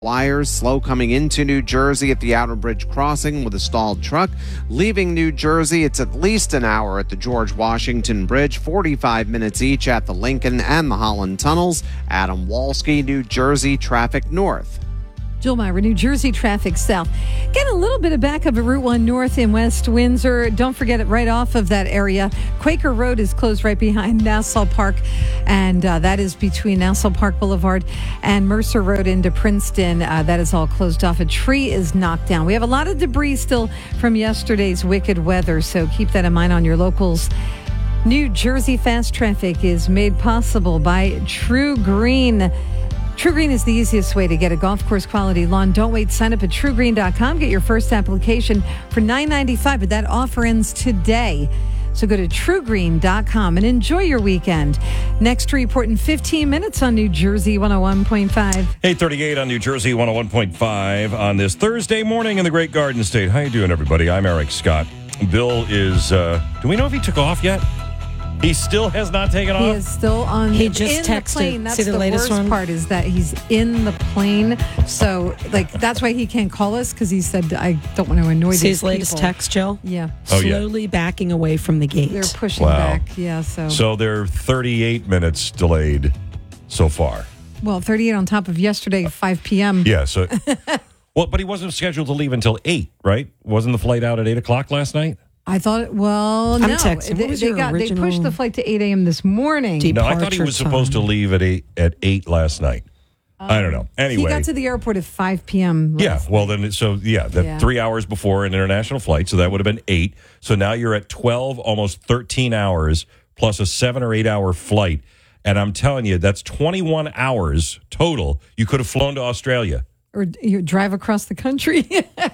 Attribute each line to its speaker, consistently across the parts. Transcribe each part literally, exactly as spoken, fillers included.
Speaker 1: Wires slow coming into New Jersey at the Outer Bridge crossing with a stalled truck. Leaving New Jersey, it's at least an hour at the George Washington Bridge, forty-five minutes each at the Lincoln and the Holland tunnels. Adam Walski, New Jersey, traffic north.
Speaker 2: Jill Myra, New Jersey traffic south. Get a little bit of backup at Route one north in West Windsor. Don't forget it right off of that area. Quaker Road is closed right behind Nassau Park, and uh, that is between Nassau Park Boulevard and Mercer Road into Princeton. Uh, that is all closed off. A tree is knocked down. We have a lot of debris still from yesterday's wicked weather, so keep that in mind on your locals. New Jersey fast traffic is made possible by True Green. True Green is the easiest way to get a golf course quality lawn. Don't wait. Sign up at true green dot com. Get your first application for nine ninety-five, but that offer ends today. So go to true green dot com and enjoy your weekend. Next report in fifteen minutes on New Jersey one oh one point five.
Speaker 3: eight thirty-eight on New Jersey one oh one point five on this Thursday morning in the Great Garden State. How you doing, everybody? I'm Eric Scott. Bill is, uh, do we know if he took off yet? He still has not taken off?
Speaker 2: He is still on
Speaker 4: he just
Speaker 2: in
Speaker 4: texted.
Speaker 2: the plane. That's
Speaker 4: See the,
Speaker 2: the
Speaker 4: latest
Speaker 2: worst
Speaker 4: one?
Speaker 2: part is that he's in the plane. So, like, that's why he can't call us, because he said, I don't want to annoy
Speaker 4: See
Speaker 2: these
Speaker 4: his latest
Speaker 2: people.
Speaker 4: text, Jill?
Speaker 2: Yeah.
Speaker 3: Oh, yeah.
Speaker 4: Slowly backing away from the gate.
Speaker 2: They're pushing
Speaker 3: Wow.
Speaker 2: back. Yeah, so.
Speaker 3: So they're thirty-eight minutes delayed so far.
Speaker 2: Well, thirty-eight on top of yesterday, five p.m.
Speaker 3: Yeah, so... well, but he wasn't scheduled to leave until eight, right? Wasn't the flight out at eight o'clock last night?
Speaker 2: I thought, well,
Speaker 4: I'm
Speaker 2: no.
Speaker 4: texting. What
Speaker 2: They,
Speaker 4: was
Speaker 2: they,
Speaker 4: your
Speaker 2: got, they
Speaker 4: original
Speaker 2: pushed the flight to eight a.m. this morning.
Speaker 4: Deep-
Speaker 3: No, I thought he was
Speaker 4: Departure
Speaker 3: supposed to
Speaker 4: time.
Speaker 3: leave at eight, at eight last night. I don't know. Anyway.
Speaker 2: He got to the airport at five p.m.
Speaker 3: Yeah, well then, so yeah, that
Speaker 2: Yeah.
Speaker 3: three hours before an international flight, so that would have been eight. So now you're at twelve, almost thirteen hours, plus a seven or eight hour flight. And I'm telling you, that's twenty-one hours total. You could have flown to Australia.
Speaker 2: Or you drive across the country.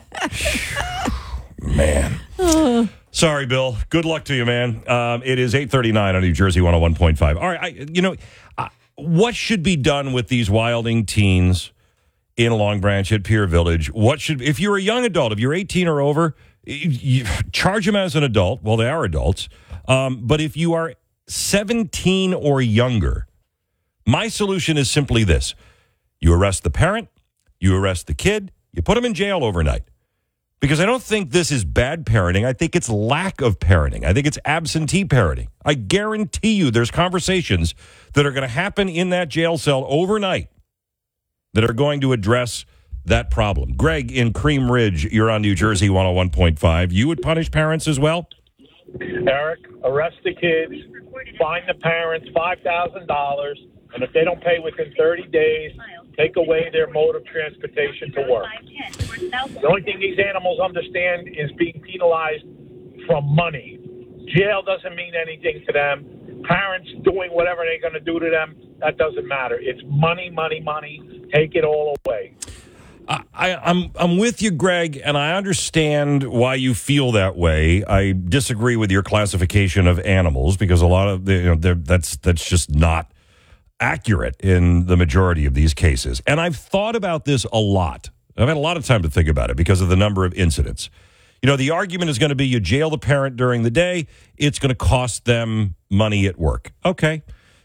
Speaker 3: Man. Sorry, Bill. Good luck to you, man. Um, it is eight thirty-nine on New Jersey one oh one point five. All right, I, you know, uh, what should be done with these wilding teens in Long Branch at Pier Village? What should, if you're a young adult, if you're eighteen or over, you, you charge them as an adult. Well, they are adults. Um, but if you are seventeen or younger, my solution is simply this. You arrest the parent, you arrest the kid, you put them in jail overnight. Because I don't think this is bad parenting. I think it's lack of parenting. I think it's absentee parenting. I guarantee you there's conversations that are going to happen in that jail cell overnight that are going to address that problem. Greg in Cream Ridge, you're on New Jersey one oh one point five. You would punish parents as well?
Speaker 5: Eric, arrest the kids, fine the parents five thousand dollars, and if they don't pay within thirty days, take away their mode of transportation to work. The only thing these animals understand is being penalized from money. Jail doesn't mean anything to them. Parents doing whatever they're going to do to them, that doesn't matter. It's money, money, money. Take it all away.
Speaker 3: I, I'm I'm with you, Greg, and I understand why you feel that way. I disagree with your classification of animals because a lot of the, you know, they're- that's that's just not accurate in the majority of these cases. And I've thought about this a lot. I've had a lot of time to think about it because of the number of incidents. You know, the argument is going to be you jail the parent during the day, it's going to cost them money at work. Okay.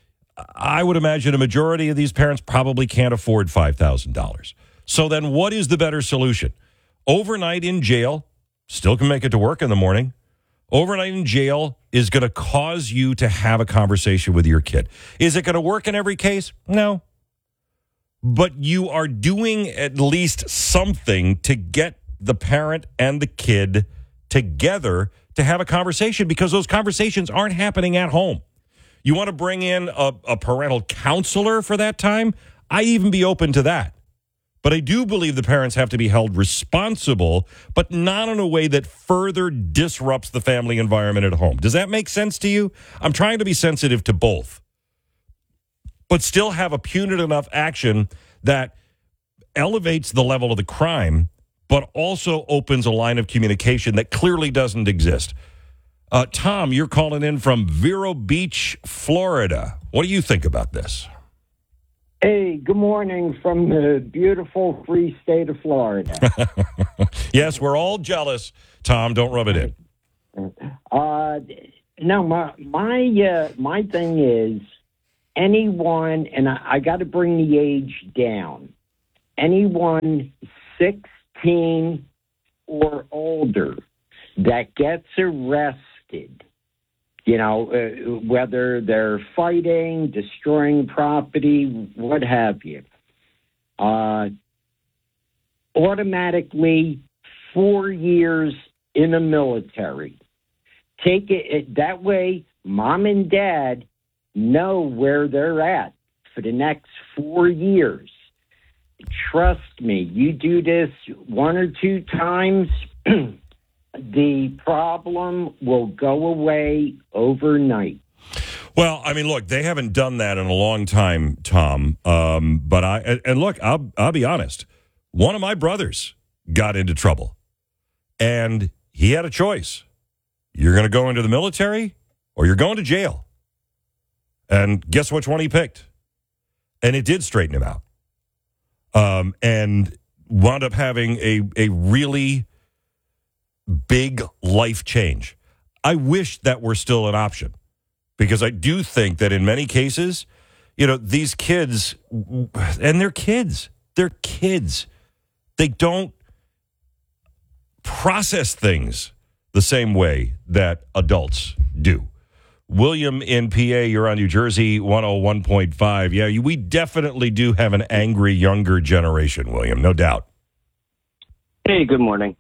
Speaker 3: I would imagine a majority of these parents probably can't afford five thousand dollars. So then what is the better solution? Overnight in jail, still can make it to work in the morning. Overnight in jail is going to cause you to have a conversation with your kid. Is it going to work in every case? No. But you are doing at least something to get the parent and the kid together to have a conversation because those conversations aren't happening at home. You want to bring in a, a parental counselor for that time? I'd even be open to that. But I do believe the parents have to be held responsible, but not in a way that further disrupts the family environment at home. Does that make sense to you? I'm trying to be sensitive to both, but still have a punitive enough action that elevates the level of the crime, but also opens a line of communication that clearly doesn't exist. Uh, Tom, you're calling in from Vero Beach, Florida. What do you think about this?
Speaker 6: Hey, good morning from the beautiful free state of Florida.
Speaker 3: Yes, we're all jealous. Tom, don't rub it in.
Speaker 6: Uh, no, my my uh, my thing is anyone, and I, I got to bring the age down. anyone sixteen or older that gets arrested, you know, uh, whether they're fighting, destroying property, what have you, uh, automatically four years in the military. Take it, it that way, mom and dad know where they're at for the next four years. Trust me, you do this one or two times, the problem will go away overnight.
Speaker 3: Well, I mean, look, they haven't done that in a long time, Tom. Um, but I and, and look, I'll I'll be honest. One of my brothers got into trouble, and he had a choice: you're going to go into the military, or you're going to jail. And guess which one he picked? And it did straighten him out. Um, and wound up having a, a really big life change. I wish that were still an option, because I do think that in many cases, you know, these kids, and they're kids, they're kids. They don't process things the same way that adults do. William in P A, you're on New Jersey one oh one point five. Yeah, we definitely do have an angry younger generation, William, no doubt.
Speaker 7: Hey, good morning.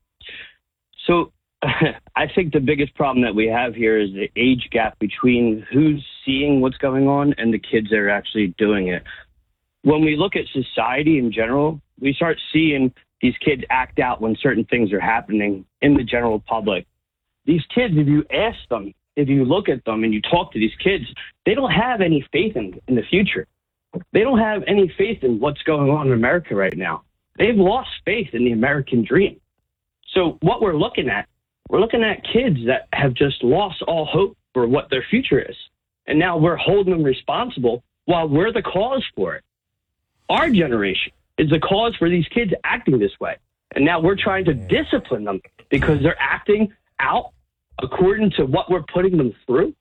Speaker 7: So I think the biggest problem that we have here is the age gap between who's seeing what's going on and the kids that are actually doing it. When we look at society in general, we start seeing these kids act out when certain things are happening in the general public. These kids, if you ask them, if you look at them and you talk to these kids, they don't have any faith in, in the future. They don't have any faith in what's going on in America right now. They've lost faith in the American dream. So what we're looking at, we're looking at kids that have just lost all hope for what their future is. And now we're holding them responsible while we're the cause for it. Our generation is the cause for these kids acting this way. And now we're trying to discipline them because they're acting out according to what we're putting them through?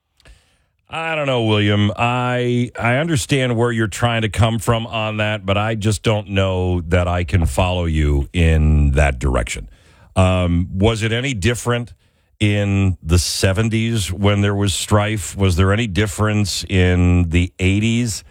Speaker 3: I don't know, William. I I understand where you're trying to come from on that, but I just don't know that I can follow you in that direction. Um, was it any different in the seventies when there was strife? Was there any difference in the eighties?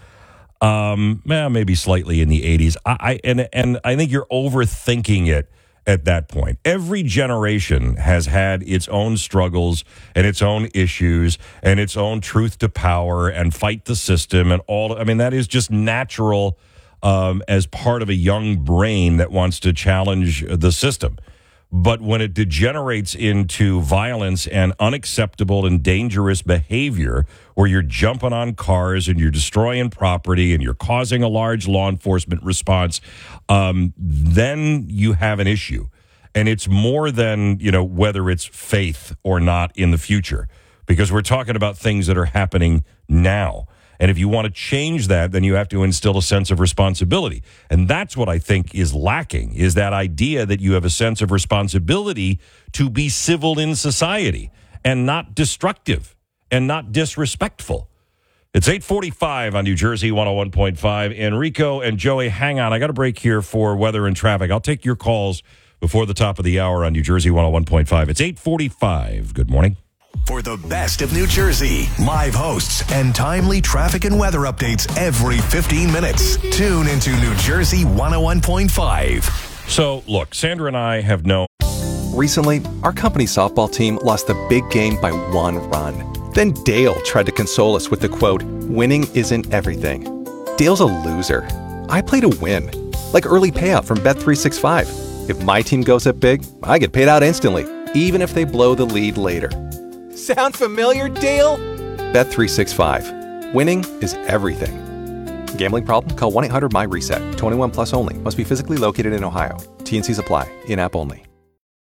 Speaker 3: Um, well, maybe slightly in the eighties. I, I and and I think you're overthinking it. At that point, every generation has had its own struggles and its own issues and its own truth to power and fight the system and all. I mean, that is just natural um, as part of a young brain that wants to challenge the system. But when it degenerates into violence and unacceptable and dangerous behavior, where you're jumping on cars and you're destroying property and you're causing a large law enforcement response, um, then you have an issue. And it's more than, you know, whether it's faith or not in the future, because we're talking about things that are happening now. And if you want to change that, then you have to instill a sense of responsibility. And that's what I think is lacking, is that idea that you have a sense of responsibility to be civil in society and not destructive and not disrespectful. It's eight forty-five on New Jersey one oh one point five. Enrico and Joey, hang on. I got a break here for weather and traffic. I'll take your calls before the top of the hour on New Jersey one oh one point five. It's eight forty-five. Good morning.
Speaker 8: For the best of New Jersey, live hosts and timely traffic and weather updates every fifteen minutes. Tune into New Jersey one oh one point five.
Speaker 3: So, look, Sandra and I have known.
Speaker 9: Recently, our company softball team lost the big game by one run. Then Dale tried to console us with the quote, "Winning isn't everything." Dale's a loser. I play to win. Like early payout from Bet three sixty-five. If my team goes up big, I get paid out instantly, even if they blow the lead later. Sound familiar, Dale? Bet three sixty-five. Winning is everything. Gambling problem? Call one eight hundred M Y RESET. twenty-one plus only. Must be physically located in Ohio. T and C's apply. In-app only.